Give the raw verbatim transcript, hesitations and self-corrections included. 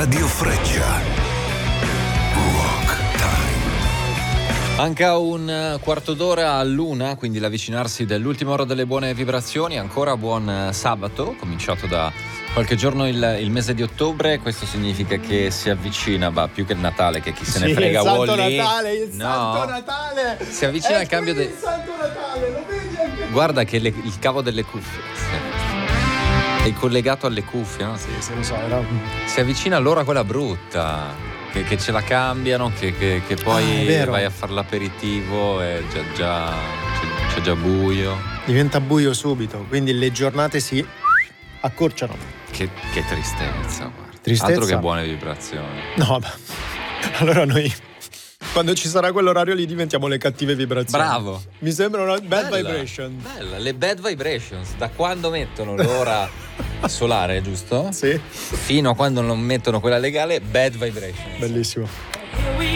Radio Freccia. Rock Time. Manca un quarto d'ora all'una, quindi l'avvicinarsi dell'ultima ora delle buone vibrazioni. Ancora buon sabato, cominciato da qualche giorno il, il mese di ottobre. Questo significa che si avvicina, bah, più che il Natale, che chi se ne sì, frega, il Santo Wall-E. Natale, il No. Santo Natale. Si avvicina E il cambio qui de- il Santo Natale, lo vedi anche tu? Guarda che le, il cavo delle cuffie è collegato alle cuffie, no? Sì, sì, lo so, era... Si avvicina l'ora quella brutta, che, che ce la cambiano, che, che, che poi Ah, è vero. vai a fare l'aperitivo e già, già c'è, c'è già buio. diventa buio subito, quindi le giornate si accorciano. Che, che tristezza, guarda. Tristezza? Altro che buone vibrazioni. No, beh. Allora noi quando ci sarà quell'orario lì diventiamo le cattive vibrazioni. Bravo. Mi sembra una bad Bella, vibration. Bella, le bad vibrations. Da quando mettono l'ora solare, giusto? Sì, Fino a quando non mettono quella legale, bad vibrations. bellissimo. Here we